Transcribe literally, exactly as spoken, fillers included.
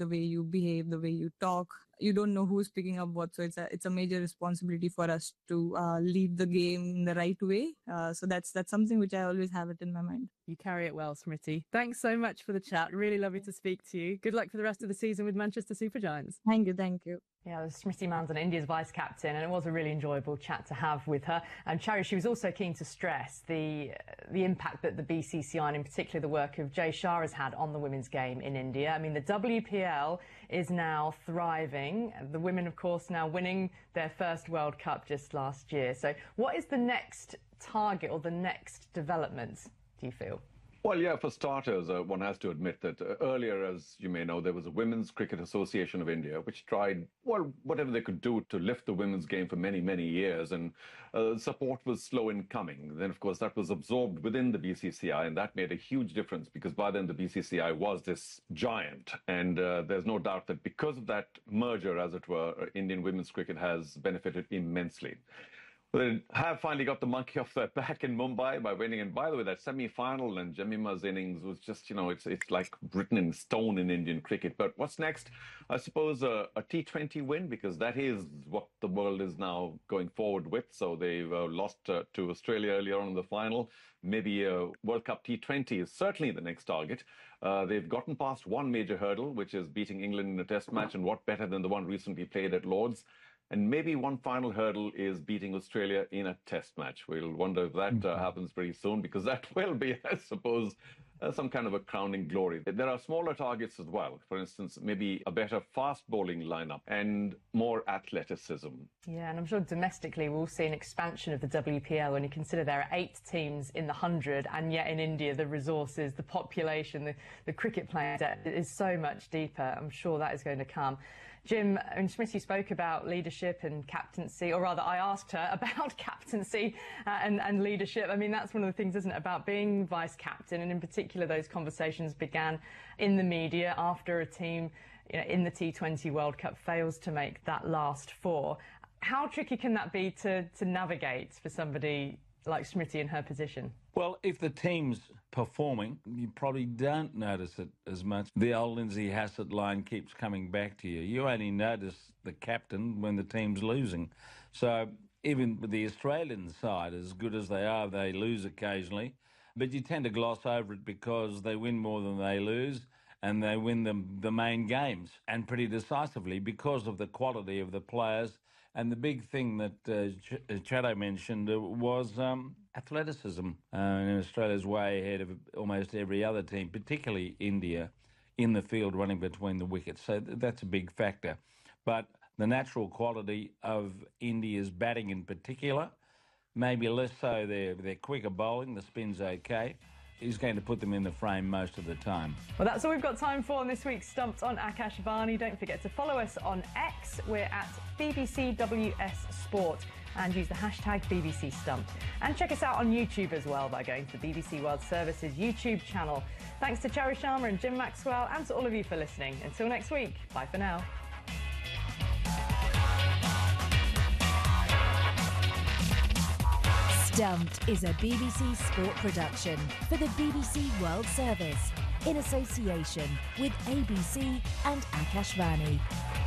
the way you behave, the way you talk. You don't know who's picking up what. So it's a, it's a major responsibility for us to uh, lead the game in the right way. Uh, so that's that's something which I always have it in my mind. You carry it well, Smriti. Thanks so much for the chat. Really lovely to speak to you. Good luck for the rest of the season with Manchester Supergiants. Thank you, thank you. Yeah, it was Smriti Mandhana, India's vice-captain, and it was a really enjoyable chat to have with her. And Cherry, she was also keen to stress the the impact that the B C C I, and in particular the work of Jay Shah, has had on the women's game in India. I mean, the W P L is now thriving. The women, of course, now winning their first World Cup just last year. So what is the next target or the next development, do you feel? Well, yeah, for starters, uh, one has to admit that uh, earlier, as you may know, there was a Women's Cricket Association of India, which tried, well, whatever they could do to lift the women's game for many, many years, and uh, support was slow in coming. Then, of course, that was absorbed within the B C C I, and that made a huge difference, because by then the B C C I was this giant, and uh, there's no doubt that because of that merger, as it were, uh, Indian women's cricket has benefited immensely. They have finally got the monkey off their back in Mumbai by winning. And by the way, that semi-final and Jemima's innings was just, you know, it's it's like written in stone in Indian cricket. But what's next? I suppose a, a T twenty win, because that is what the world is now going forward with. So they've uh, lost uh, to Australia earlier on in the final. Maybe a World Cup T twenty is certainly the next target. Uh, they've gotten past one major hurdle, which is beating England in a test match. And what better than the one recently played at Lord's? And maybe one final hurdle is beating Australia in a test match. We'll wonder if that uh, happens pretty soon, because that will be, I suppose, uh, some kind of a crowning glory. There are smaller targets as well. For instance, maybe a better fast bowling lineup and more athleticism. Yeah, and I'm sure domestically we'll see an expansion of the W P L when you consider there are eight teams in the hundred, and yet in India the resources, the population, the, the cricket playing is so much deeper. I'm sure that is going to come. Jim, and Smriti spoke about leadership and captaincy, or rather I asked her about captaincy uh, and, and leadership. I mean, that's one of the things, isn't it, about being vice-captain, and in particular those conversations began in the media after a team, you know, in the T twenty World Cup fails to make that last four. How tricky can that be to, to navigate for somebody like Smriti in her position? Well, if the team's performing, you probably don't notice it as much. The old Lindsay Hassett line keeps coming back to you. You only notice the captain when the team's losing. So even with the Australian side, as good as they are, they lose occasionally. But you tend to gloss over it because they win more than they lose, and they win the, the main games, and pretty decisively, because of the quality of the players. And the big thing that uh, Ch- Chado mentioned uh, was um, athleticism. Uh, and Australia's way ahead of almost every other team, particularly India, in the field running between the wickets. So th- that's a big factor. But the natural quality of India's batting in particular, maybe less so their, their quicker bowling, the spin's okay, is going to put them in the frame most of the time. Well, that's all we've got time for on this week's Stumped on Akash Varney. Don't forget to follow us on X. We're at B B C W S Sport, and use the hashtag B B C Stumped. And check us out on YouTube as well by going to the B B C World Service's YouTube channel. Thanks to Cherry Sharma and Jim Maxwell, and to all of you for listening. Until next week, bye for now. Stumped is a B B C Sport production for the B B C World Service in association with A B C and Akash Varney.